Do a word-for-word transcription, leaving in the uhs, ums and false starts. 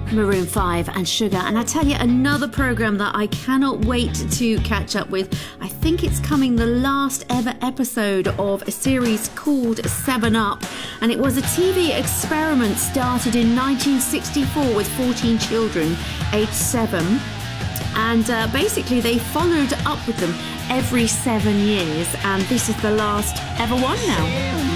Maroon five and Sugar. And I tell you, another programme that I cannot wait to catch up with. I think it's coming the last ever episode of a series called seven up. And it was a T V experiment started in nineteen sixty-four with fourteen children aged seven. And uh, basically they followed up with them every seven years. And this is the last ever one now.